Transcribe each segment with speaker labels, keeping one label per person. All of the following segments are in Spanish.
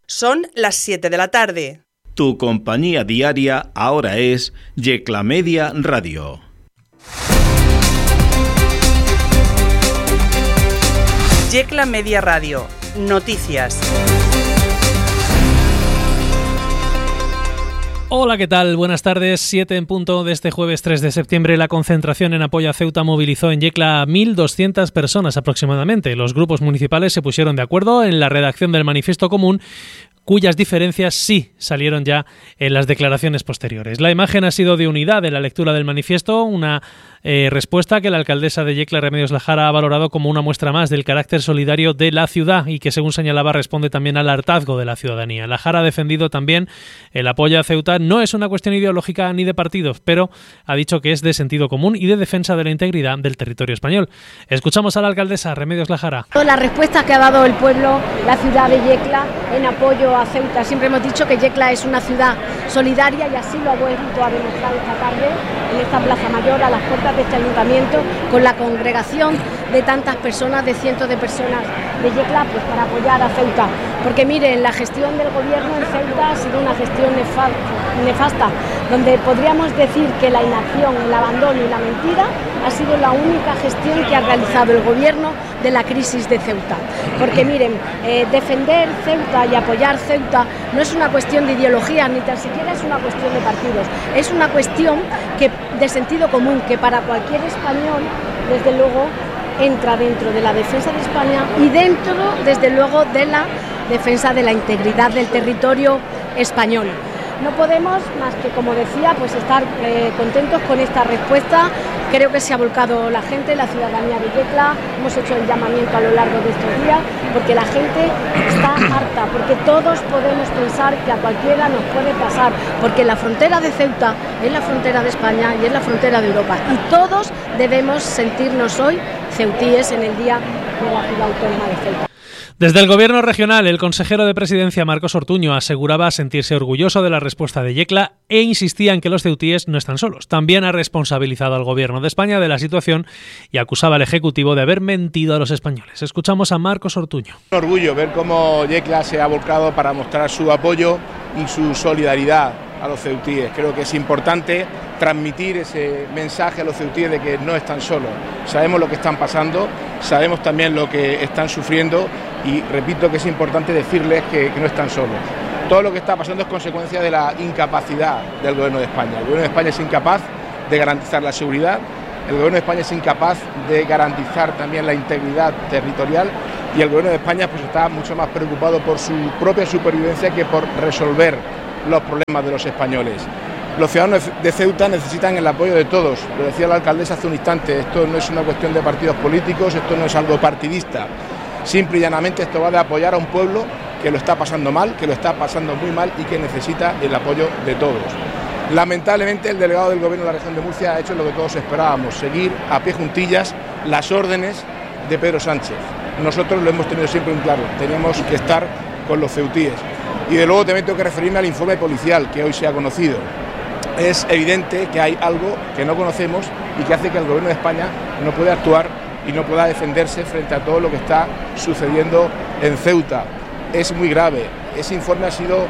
Speaker 1: Son las 7 de la tarde.
Speaker 2: Tu compañía diaria ahora es Yecla Media Radio.
Speaker 1: Yecla Media Radio. Noticias.
Speaker 3: Hola, ¿qué tal? Buenas tardes. 7 en punto de este jueves 3 de septiembre. La concentración en apoyo a Ceuta movilizó en Yecla a 1.200 personas aproximadamente. Los grupos municipales se pusieron de acuerdo en la redacción del manifiesto común, cuyas diferencias sí salieron ya en las declaraciones posteriores. La imagen ha sido de unidad en la lectura del manifiesto, una respuesta que la alcaldesa de Yecla, Remedios Lajara, ha valorado como una muestra más del carácter solidario de la ciudad y que, según señalaba, responde también al hartazgo de la ciudadanía. Lajara ha defendido también el apoyo a Ceuta. No es una cuestión ideológica ni de partidos, pero ha dicho que es de sentido común y de defensa de la integridad del territorio español. Escuchamos a la alcaldesa, Remedios Lajara.
Speaker 4: La respuesta que ha dado el pueblo, la ciudad de Yecla, en apoyo a Ceuta. Siempre hemos dicho que Yecla es una ciudad solidaria y así lo ha vuelto a demostrar esta tarde en esta Plaza Mayor, a las puertas de este ayuntamiento, con la congregación de tantas personas, de cientos de personas de Yecla, pues para apoyar a Ceuta. Porque miren, la gestión del gobierno en Ceuta ha sido una gestión nefasta, donde podríamos decir que la inacción, el abandono y la mentira ha sido la única gestión que ha realizado el gobierno de la crisis de Ceuta. Porque miren, defender Ceuta y apoyar Ceuta no es una cuestión de ideología, ni tan siquiera es una cuestión de partidos, es una cuestión de sentido común, que para cualquier español, desde luego, entra dentro de la defensa de España y dentro, desde luego, de la defensa de la integridad del territorio español. No podemos más que, como decía, pues estar contentos con esta respuesta. Creo que se ha volcado la gente, la ciudadanía de Yecla. Hemos hecho el llamamiento a lo largo de estos días porque la gente está harta, porque todos podemos pensar que a cualquiera nos puede pasar, porque la frontera de Ceuta es la frontera de España y es la frontera de Europa, y todos debemos sentirnos hoy ceutíes en el día de la ciudad autónoma de Ceuta.
Speaker 3: Desde el Gobierno regional, el consejero de Presidencia, Marcos Ortuño, aseguraba sentirse orgulloso de la respuesta de Yecla e insistía en que los ceutíes no están solos. También ha responsabilizado al Gobierno de España de la situación y acusaba al Ejecutivo de haber mentido a los españoles. Escuchamos a Marcos Ortuño.
Speaker 5: Un orgullo ver cómo Yecla se ha volcado para mostrar su apoyo y su solidaridad a los ceutíes. Creo que es importante transmitir ese mensaje a los ceutíes de que no están solos. Sabemos lo que están pasando, sabemos también lo que están sufriendo y repito que es importante decirles que no están solos. Todo lo que está pasando es consecuencia de la incapacidad del Gobierno de España. El Gobierno de España es incapaz de garantizar la seguridad, el Gobierno de España es incapaz de garantizar también la integridad territorial y el Gobierno de España pues está mucho más preocupado por su propia supervivencia que por resolver los problemas de los españoles. Los ciudadanos de Ceuta necesitan el apoyo de todos, lo decía la alcaldesa hace un instante, esto no es una cuestión de partidos políticos, esto no es algo partidista, simple y llanamente esto va de apoyar a un pueblo que lo está pasando mal, que lo está pasando muy mal y que necesita el apoyo de todos. Lamentablemente el delegado del Gobierno de la región de Murcia ha hecho lo que todos esperábamos, seguir a pie juntillas las órdenes de Pedro Sánchez. Nosotros lo hemos tenido siempre en claro, teníamos que estar con los ceutíes. Y de luego también tengo que referirme al informe policial que hoy se ha conocido. Es evidente que hay algo que no conocemos y que hace que el Gobierno de España no pueda actuar y no pueda defenderse frente a todo lo que está sucediendo en Ceuta. Es muy grave. Ese informe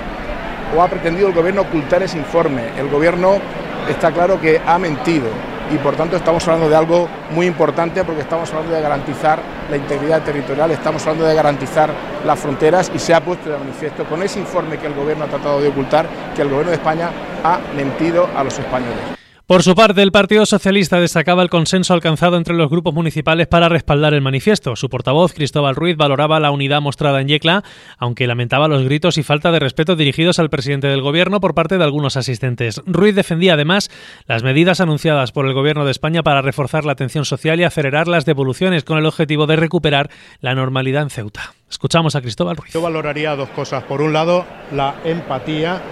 Speaker 5: ha pretendido el Gobierno ocultar ese informe. El Gobierno está claro que ha mentido y por tanto estamos hablando de algo muy importante porque estamos hablando de garantizar la integridad territorial, estamos hablando de garantizar las fronteras y se ha puesto de manifiesto con ese informe que el Gobierno ha tratado de ocultar que el Gobierno de España ha mentido a los españoles.
Speaker 3: Por su parte, el Partido Socialista destacaba el consenso alcanzado entre los grupos municipales para respaldar el manifiesto. Su portavoz, Cristóbal Ruiz, valoraba la unidad mostrada en Yecla, aunque lamentaba los gritos y falta de respeto dirigidos al presidente del Gobierno por parte de algunos asistentes. Ruiz defendía además las medidas anunciadas por el Gobierno de España para reforzar la atención social y acelerar las devoluciones con el objetivo de recuperar la normalidad en Ceuta. Escuchamos a Cristóbal Ruiz.
Speaker 6: Yo valoraría dos cosas. Por un lado, la empatía,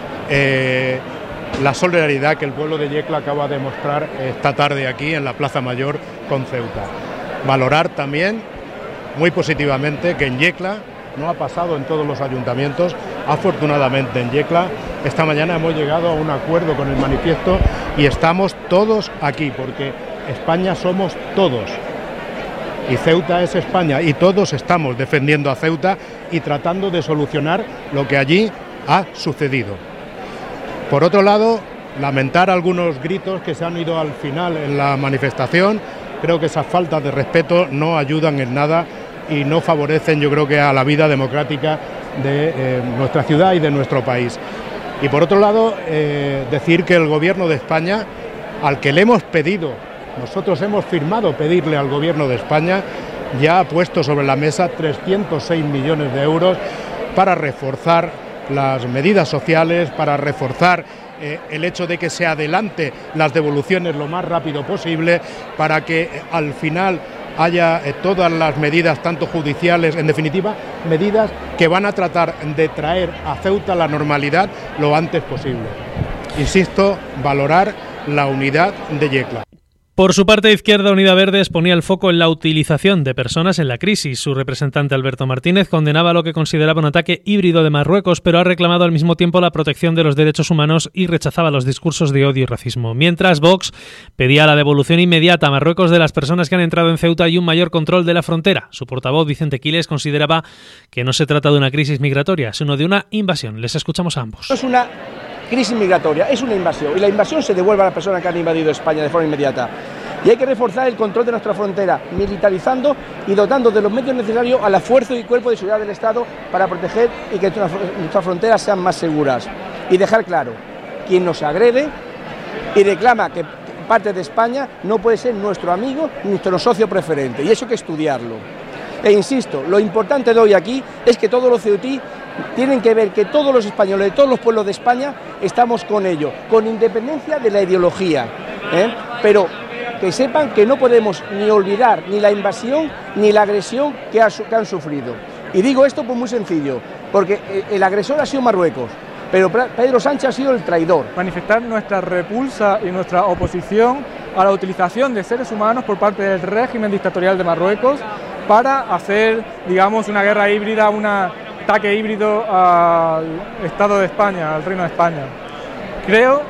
Speaker 6: la solidaridad que el pueblo de Yecla acaba de mostrar esta tarde aquí en la Plaza Mayor con Ceuta. Valorar también muy positivamente que en Yecla, no ha pasado en todos los ayuntamientos, afortunadamente en Yecla, esta mañana hemos llegado a un acuerdo con el manifiesto y estamos todos aquí, porque España somos todos. y Ceuta es España y todos estamos defendiendo a Ceuta y tratando de solucionar lo que allí ha sucedido. Por otro lado, lamentar algunos gritos que se han ido al final en la manifestación. Creo que esas faltas de respeto no ayudan en nada y no favorecen, yo creo, que a la vida democrática de nuestra ciudad y de nuestro país. Y por otro lado, decir que el Gobierno de España, al que le hemos pedido, nosotros hemos firmado pedirle al Gobierno de España, ya ha puesto sobre la mesa 306 millones de euros para reforzar las medidas sociales, para reforzar el hecho de que se adelante las devoluciones lo más rápido posible, para que al final haya todas las medidas, tanto judiciales, en definitiva, medidas que van a tratar de traer a Ceuta la normalidad lo antes posible. Insisto, valorar la unidad de Yecla.
Speaker 3: Por su parte, Izquierda Unida Verdes ponía el foco en la utilización de personas en la crisis. Su representante Alberto Martínez condenaba lo que consideraba un ataque híbrido de Marruecos, pero ha reclamado al mismo tiempo la protección de los derechos humanos y rechazaba los discursos de odio y racismo. Mientras, Vox pedía la devolución inmediata a Marruecos de las personas que han entrado en Ceuta y un mayor control de la frontera. Su portavoz, Vicente Quiles, consideraba que no se trata de una crisis migratoria, sino de una invasión. Les escuchamos a ambos.
Speaker 7: Es una crisis migratoria, es una invasión, y la invasión se devuelve a las personas que han invadido España de forma inmediata. Y hay que reforzar el control de nuestra frontera, militarizando y dotando de los medios necesarios al esfuerzo y cuerpo de seguridad del Estado para proteger y que nuestras fronteras sean más seguras. Y dejar claro, quien nos agrede y reclama que parte de España no puede ser nuestro amigo ni nuestro socio preferente, y eso hay que estudiarlo. E insisto, lo importante de hoy aquí es que todos los ceutíes tienen que ver que todos los españoles, de todos los pueblos de España, estamos con ellos, con independencia de la ideología, pero que sepan que no podemos ni olvidar ni la invasión ni la agresión que han sufrido. Y digo esto pues muy sencillo, porque el agresor ha sido Marruecos, pero Pedro Sánchez ha sido el traidor.
Speaker 8: Manifestar nuestra repulsa y nuestra oposición a la utilización de seres humanos por parte del régimen dictatorial de Marruecos para hacer, digamos, una guerra híbrida, un ataque híbrido al Estado de España, al Reino de España. Creo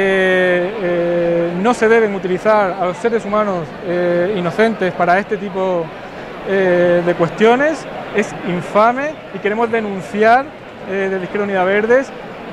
Speaker 8: que no se deben utilizar a los seres humanos inocentes para este tipo de cuestiones. Es infame y queremos denunciar desde Izquierda Unida Verdes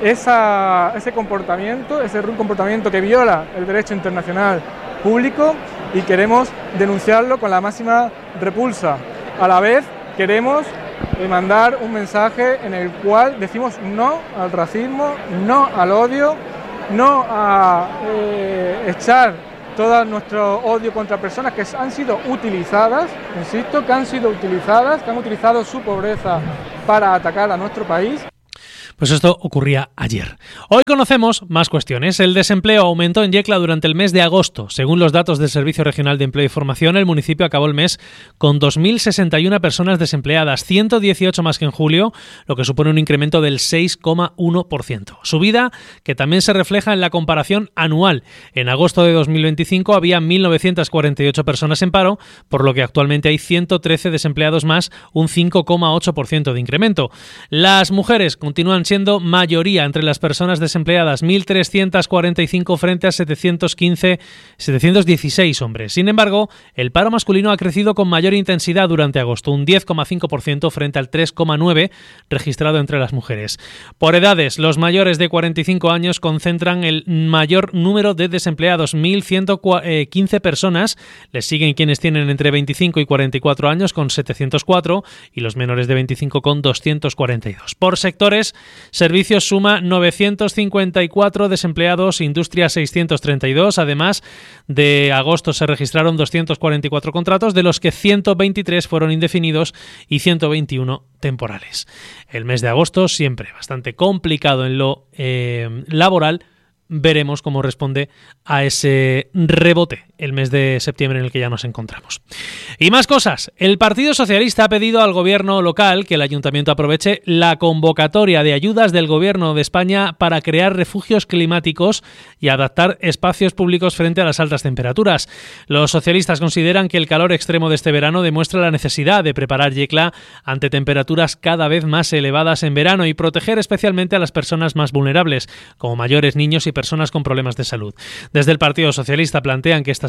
Speaker 8: ese comportamiento que viola el derecho internacional público, y queremos denunciarlo con la máxima repulsa. A la vez queremos mandar un mensaje en el cual decimos no al racismo, no al odio, no a echar todo nuestro odio contra personas que han sido utilizadas, insisto, que han utilizado su pobreza para atacar a nuestro país.
Speaker 3: Pues esto ocurría ayer. Hoy conocemos más cuestiones. El desempleo aumentó en Yecla durante el mes de agosto. Según los datos del Servicio Regional de Empleo y Formación, el municipio acabó el mes con 2.061 personas desempleadas, 118 más que en julio, lo que supone un incremento del 6,1%. Subida que también se refleja en la comparación anual. En agosto de 2025 había 1.948 personas en paro, por lo que actualmente hay 113 desempleados más, un 5,8% de incremento. Las mujeres continúan siendo mayoría entre las personas desempleadas, 1.345 frente a 716 hombres. Sin embargo, el paro masculino ha crecido con mayor intensidad durante agosto, un 10,5% frente al 3,9% registrado entre las mujeres. Por edades, los mayores de 45 años concentran el mayor número de desempleados, 1.115 personas. Les siguen quienes tienen entre 25 y 44 años con 704 y los menores de 25 con 242. Por sectores, servicios suma 954 desempleados, industria 632. Además, de agosto se registraron 244 contratos, de los que 123 fueron indefinidos y 121 temporales. El mes de agosto, siempre bastante complicado en lo laboral. Veremos cómo responde a ese rebote el mes de septiembre en el que ya nos encontramos. Y más cosas. El Partido Socialista ha pedido al gobierno local que el ayuntamiento aproveche la convocatoria de ayudas del gobierno de España para crear refugios climáticos y adaptar espacios públicos frente a las altas temperaturas. Los socialistas consideran que el calor extremo de este verano demuestra la necesidad de preparar Yecla ante temperaturas cada vez más elevadas en verano y proteger especialmente a las personas más vulnerables, como mayores, niños y personas con problemas de salud. Desde el Partido Socialista plantean que estas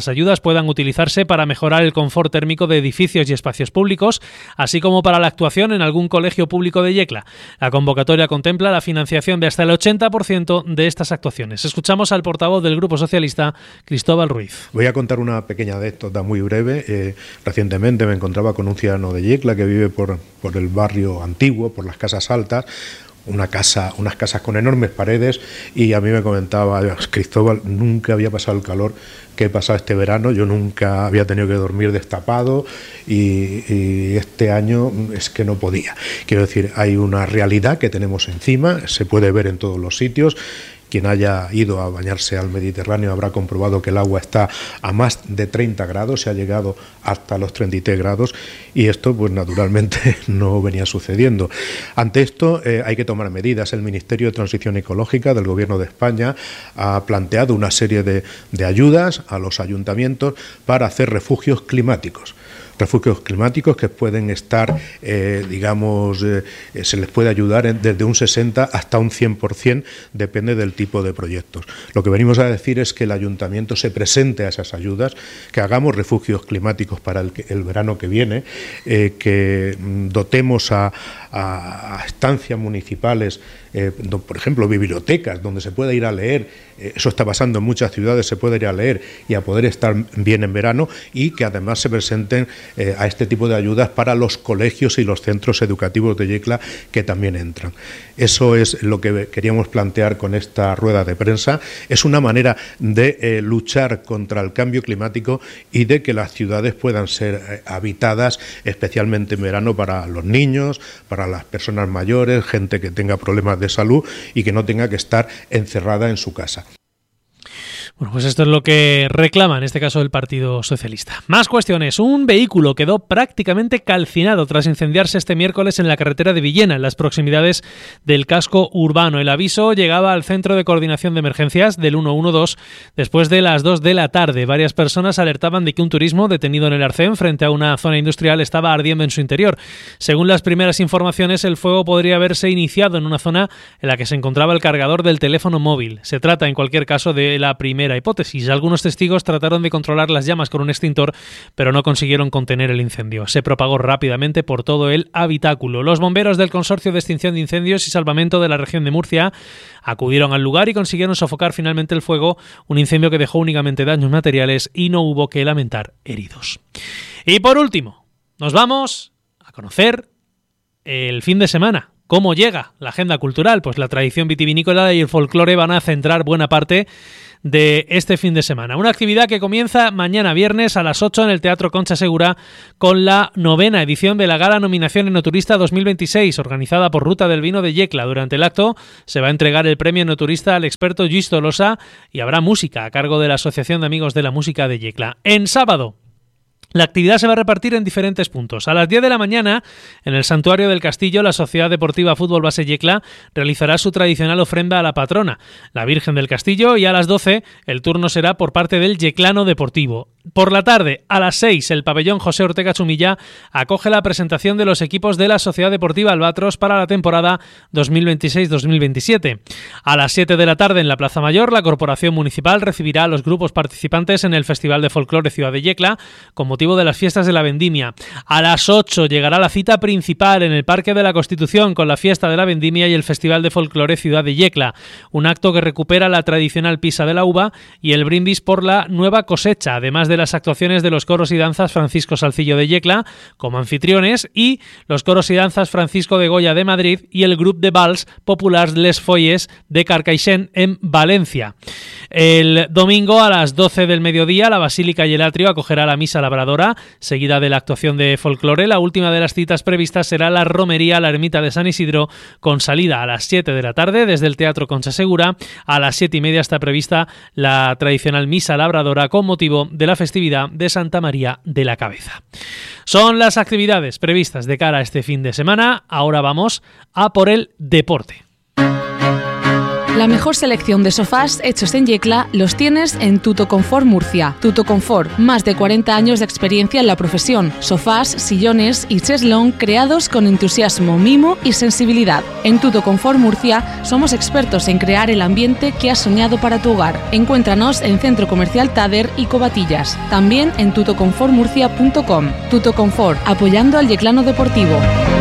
Speaker 3: estas ayudas puedan utilizarse para mejorar el confort térmico de edificios y espacios públicos, así como para la actuación en algún colegio público de Yecla. La convocatoria contempla la financiación de hasta el 80% de estas actuaciones. Escuchamos al portavoz del Grupo Socialista, Cristóbal Ruiz.
Speaker 6: Voy a contar una pequeña anécdota muy breve. Recientemente me encontraba con un ciudadano de Yecla que vive por el barrio antiguo, por las casas altas, unas casas con enormes paredes, y a mí me comentaba: Cristóbal, nunca había pasado el calor que he pasado este verano, yo nunca había tenido que dormir destapado y este año es que no podía. Quiero decir, hay una realidad que tenemos encima, se puede ver en todos los sitios. Quien haya ido a bañarse al Mediterráneo habrá comprobado que el agua está a más de 30 grados, se ha llegado hasta los 33 grados, y esto pues naturalmente no venía sucediendo. Ante esto hay que tomar medidas. El Ministerio de Transición Ecológica del Gobierno de España ha planteado una serie de ayudas a los ayuntamientos para hacer refugios climáticos. Refugios climáticos que pueden estar, se les puede ayudar desde un 60 hasta un 100%, depende del tipo de proyectos. Lo que venimos a decir es que el ayuntamiento se presente a esas ayudas, que hagamos refugios climáticos para el verano que viene, que dotemos a estancias municipales, por ejemplo, bibliotecas, donde se pueda ir a leer. Eso está pasando en muchas ciudades, se puede ir a leer y a poder estar bien en verano, y que además se presenten a este tipo de ayudas para los colegios y los centros educativos de Yecla, que también entran. Eso es lo que queríamos plantear con esta rueda de prensa. Es una manera de luchar contra el cambio climático y de que las ciudades puedan ser habitadas, especialmente en verano, para los niños, para las personas mayores, gente que tenga problemas de salud y que no tenga que estar encerrada en su casa.
Speaker 3: Bueno, pues esto es lo que reclama en este caso el Partido Socialista. Más cuestiones. Un vehículo quedó prácticamente calcinado tras incendiarse este miércoles en la carretera de Villena, en las proximidades del casco urbano. El aviso llegaba al Centro de Coordinación de Emergencias del 112 después de las 2 de la tarde. Varias personas alertaban de que un turismo detenido en el arcén frente a una zona industrial estaba ardiendo en su interior. Según las primeras informaciones, el fuego podría haberse iniciado en una zona en la que se encontraba el cargador del teléfono móvil. Se trata, en cualquier caso, de la primera hipótesis. Algunos testigos trataron de controlar las llamas con un extintor, pero no consiguieron contener el incendio. Se propagó rápidamente por todo el habitáculo. Los bomberos del Consorcio de Extinción de Incendios y Salvamento de la región de Murcia acudieron al lugar y consiguieron sofocar finalmente el fuego, un incendio que dejó únicamente daños materiales y no hubo que lamentar heridos. Y por último, nos vamos a conocer el fin de semana. ¿Cómo llega la agenda cultural? Pues la tradición vitivinícola y el folclore van a centrar buena parte de este fin de semana. Una actividad que comienza mañana viernes a las 8 en el Teatro Concha Segura con la 9ª edición de la Gala Nominación Enoturista 2026, organizada por Ruta del Vino de Yecla. Durante el acto se va a entregar el premio Enoturista al experto Lluís Tolosa y habrá música a cargo de la Asociación de Amigos de la Música de Yecla. En sábado, la actividad se va a repartir en diferentes puntos. A las 10 de la mañana, en el Santuario del Castillo, la Sociedad Deportiva Fútbol Base Yecla realizará su tradicional ofrenda a la patrona, la Virgen del Castillo, y a las 12 el turno será por parte del Yeclano Deportivo. Por la tarde, a las 6, el pabellón José Ortega Chumilla acoge la presentación de los equipos de la Sociedad Deportiva Albatros para la temporada 2026-2027. A las 7 de la tarde, en la Plaza Mayor, la Corporación Municipal recibirá a los grupos participantes en el Festival de Folclore Ciudad de Yecla con motivo de las fiestas de la Vendimia. A las 8 llegará la cita principal en el Parque de la Constitución con la fiesta de la Vendimia y el Festival de Folclore Ciudad de Yecla, un acto que recupera la tradicional pisa de la uva y el brindis por la nueva cosecha, además de las actuaciones de los coros y danzas Francisco Salcillo de Yecla como anfitriones y los coros y danzas Francisco de Goya de Madrid y el grup de Vals Populars Les Folles de Carcaixent en Valencia. El domingo a las 12 del mediodía la Basílica y el Atrio acogerá la Misa Labradora, seguida de la actuación de folclore. La última de las citas previstas será la romería a la Ermita de San Isidro, con salida a las 7 de la tarde desde el Teatro Concha Segura. A las 7:30 está prevista la tradicional Misa Labradora con motivo de la festividad de Santa María de la Cabeza. Son las actividades previstas de cara a este fin de semana. Ahora vamos a por el deporte.
Speaker 9: La mejor selección de sofás hechos en Yecla los tienes en Tutoconfort Murcia. Tutoconfort, más de 40 años de experiencia en la profesión. Sofás, sillones y cheslón creados con entusiasmo, mimo y sensibilidad. En Tutoconfort Murcia somos expertos en crear el ambiente que has soñado para tu hogar. Encuéntranos en Centro Comercial Tader y Covatillas. También en tutoconfortmurcia.com. Tutoconfort, apoyando al yeclano deportivo.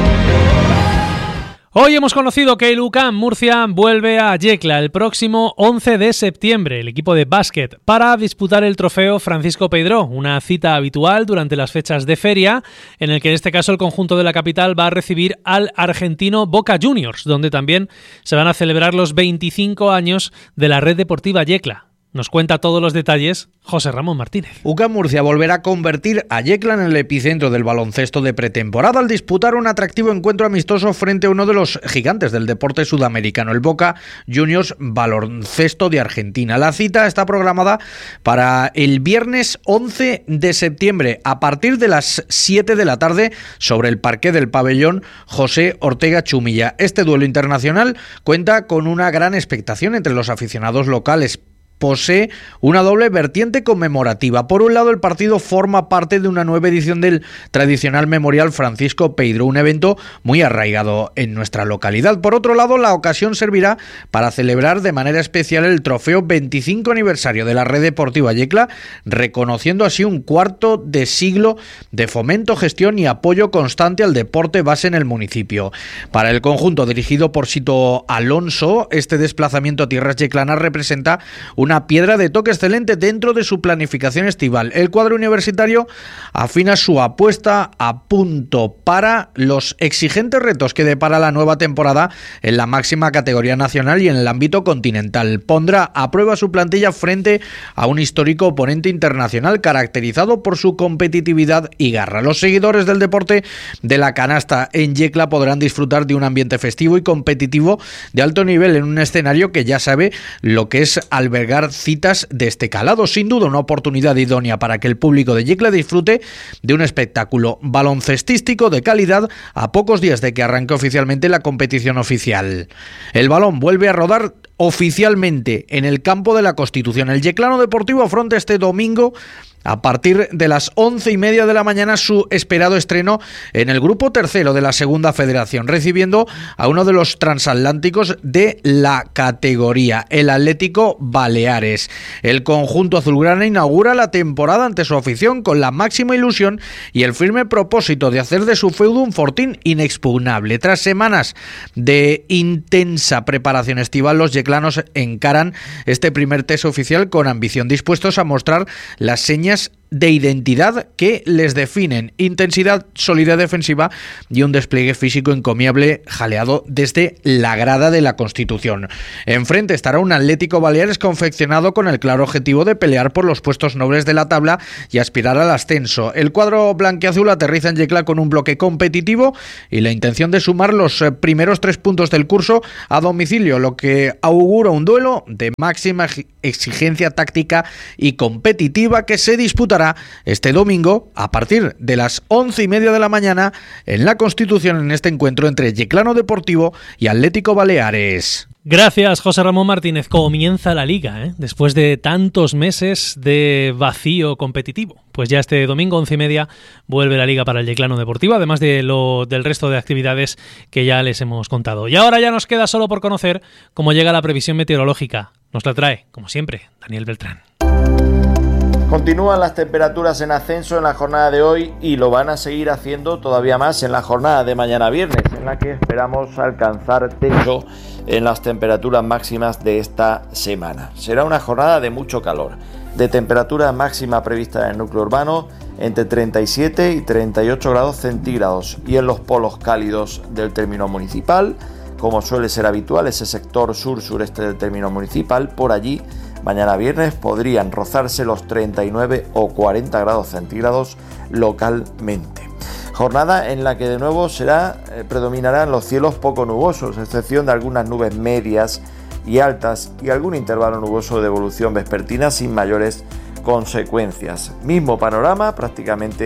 Speaker 3: Hoy hemos conocido que el UCAM Murcia vuelve a Yecla el próximo 11 de septiembre, el equipo de básquet, para disputar el trofeo Francisco Peidró, una cita habitual durante las fechas de feria, en el que en este caso el conjunto de la capital va a recibir al argentino Boca Juniors, donde también se van a celebrar los 25 años de la Red Deportiva Yecla. Nos cuenta todos los detalles José Ramón Martínez.
Speaker 10: UCAM Murcia volverá a convertir a Yecla en el epicentro del baloncesto de pretemporada al disputar un atractivo encuentro amistoso frente a uno de los gigantes del deporte sudamericano, el Boca Juniors Baloncesto de Argentina. La cita está programada para el viernes 11 de septiembre a partir de las 7 de la tarde sobre el parqué del pabellón José Ortega Chumilla. Este duelo internacional cuenta con una gran expectación entre los aficionados locales. Posee una doble vertiente conmemorativa. Por un lado, el partido forma parte de una nueva edición del tradicional Memorial Francisco Peidró, un evento muy arraigado en nuestra localidad. Por otro lado, la ocasión servirá para celebrar de manera especial el trofeo 25 aniversario de la Red Deportiva Yecla, reconociendo así un cuarto de siglo de fomento, gestión y apoyo constante al deporte base en el municipio. Para el conjunto dirigido por Sito Alonso, este desplazamiento a tierras yeclanas representa una piedra de toque excelente dentro de su planificación estival. El cuadro universitario afina su apuesta a punto para los exigentes retos que depara la nueva temporada en la máxima categoría nacional y en el ámbito continental. Pondrá a prueba su plantilla frente a un histórico oponente internacional caracterizado por su competitividad y garra. Los seguidores del deporte de la canasta en Yecla podrán disfrutar de un ambiente festivo y competitivo de alto nivel en un escenario que ya sabe lo que es albergar citas de este calado. Sin duda una oportunidad idónea para que el público de Yecla disfrute de un espectáculo baloncestístico de calidad a pocos días de que arranque oficialmente la competición oficial. El balón vuelve a rodar oficialmente en el campo de la Constitución. El Yeclano Deportivo afronta este domingo a partir de las 11:30 de la mañana su esperado estreno en el grupo tercero de la Segunda Federación, recibiendo a uno de los transatlánticos de la categoría, el Atlético Baleares. El conjunto azulgrana inaugura la temporada ante su afición con la máxima ilusión y el firme propósito de hacer de su feudo un fortín inexpugnable. Tras semanas de intensa preparación estival, los yeclanos encaran este primer test oficial con ambición, dispuestos a mostrar las señas de identidad que les definen: intensidad, solidez defensiva y un despliegue físico encomiable jaleado desde la grada de la Constitución. Enfrente estará un Atlético Baleares confeccionado con el claro objetivo de pelear por los puestos nobles de la tabla y aspirar al ascenso. El cuadro blanquiazul aterriza en Yecla con un bloque competitivo y la intención de sumar los primeros 3 puntos del curso a domicilio, lo que augura un duelo de máxima exigencia táctica y competitiva que se disputará este domingo a partir de las 11:30 de la mañana en la Constitución, en este encuentro entre Yeclano Deportivo y Atlético Baleares.
Speaker 3: Gracias, José Ramón Martínez. Comienza la Liga, después de tantos meses de vacío competitivo. Pues ya este domingo, 11:30, vuelve la Liga para el Yeclano Deportivo, además de del resto de actividades que ya les hemos contado. Y ahora ya nos queda solo por conocer cómo llega la previsión meteorológica. Nos la trae, como siempre, Daniel Beltrán.
Speaker 11: Continúan las temperaturas en ascenso en la jornada de hoy y lo van a seguir haciendo todavía más en la jornada de mañana viernes, en la que esperamos alcanzar techo en las temperaturas máximas de esta semana. Será una jornada de mucho calor, de temperatura máxima prevista en el núcleo urbano entre 37 y 38 grados centígrados y en los polos cálidos del término municipal, como suele ser habitual, ese sector sur-sureste del término municipal, por allí mañana viernes podrían rozarse los 39 o 40 grados centígrados localmente. Jornada en la que de nuevo predominarán los cielos poco nubosos, a excepción de algunas nubes medias y altas y algún intervalo nuboso de evolución vespertina sin mayores consecuencias. Mismo panorama prácticamente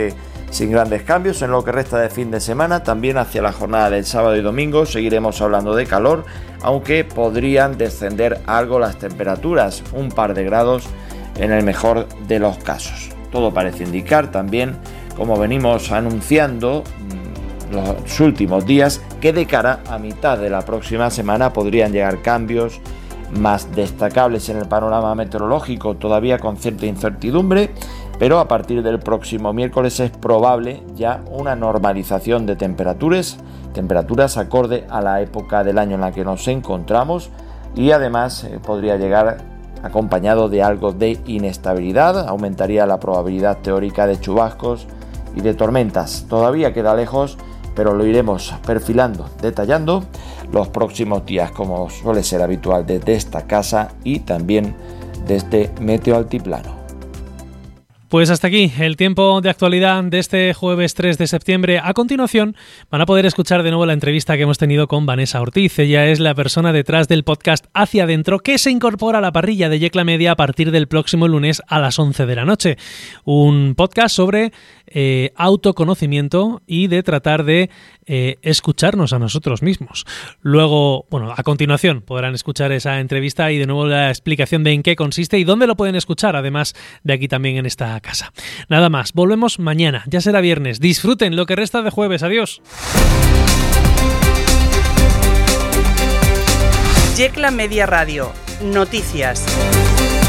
Speaker 11: sin grandes cambios en lo que resta de fin de semana. También hacia la jornada del sábado y domingo seguiremos hablando de calor, aunque podrían descender algo las temperaturas, un par de grados en el mejor de los casos. Todo parece indicar también, como venimos anunciando los últimos días, que de cara a mitad de la próxima semana podrían llegar cambios más destacables en el panorama meteorológico, todavía con cierta incertidumbre, pero a partir del próximo miércoles es probable ya una normalización de temperaturas acorde a la época del año en la que nos encontramos, y además podría llegar acompañado de algo de inestabilidad. Aumentaría la probabilidad teórica de chubascos y de tormentas. Todavía queda lejos, pero lo iremos perfilando, detallando los próximos días, como suele ser habitual desde esta casa y también desde Meteo Altiplano.
Speaker 3: Pues hasta aquí el tiempo de actualidad de este jueves 3 de septiembre. A continuación van a poder escuchar de nuevo la entrevista que hemos tenido con Vanessa Ortiz. Ella es la persona detrás del podcast Hacia Adentro, que se incorpora a la parrilla de Yecla Media a partir del próximo lunes a las 11 de la noche. Un podcast sobre autoconocimiento y de tratar de escucharnos a nosotros mismos. Luego, a continuación podrán escuchar esa entrevista y de nuevo la explicación de en qué consiste y dónde lo pueden escuchar, además de aquí también en esta casa. Nada más, volvemos mañana, ya será viernes. Disfruten lo que resta de jueves. Adiós.
Speaker 1: Yecla Media Radio. Noticias.